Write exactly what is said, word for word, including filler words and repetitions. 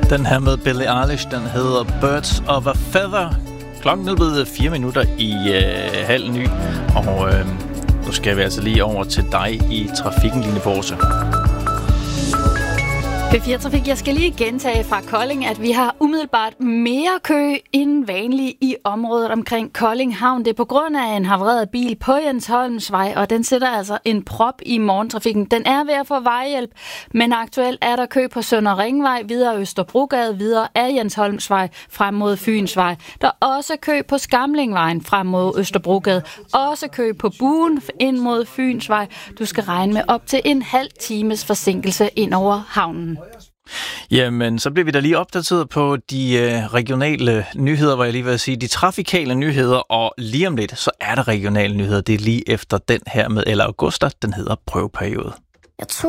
Den her med Billie Eilish, den hedder Birds of a Feather. Klokken er blevet fire minutter i øh, halv ny, og øh, nu skal vi altså lige over til dig i trafikken, Line Borse. P fire Trafik, jeg skal lige gentage fra Kolding, at vi har umiddelbart mere kø end vanligt i området omkring Kolding Havn. Det er på grund af en havreret bil på Jens Holmsvej, og den sætter altså en prop i morgentrafikken. Den er ved at få vejhjælp, men aktuelt er der kø på Sønder Ringvej, videre Østerbrogade, videre af Jens Holmsvej frem mod Fynsvej. Der er også kø på Skamlingvejen frem mod Østerbrogade. Også kø på Buen ind mod Fynsvej. Du skal regne med op til en halv times forsinkelse ind over havnen. Jamen, så bliver vi da lige opdateret på de øh, regionale nyheder, hvor jeg lige vil sige, de trafikale nyheder, og lige om lidt, så er der regionale nyheder. Det er lige efter den her med Ella Augusta, den hedder Prøveperiode. Jeg tror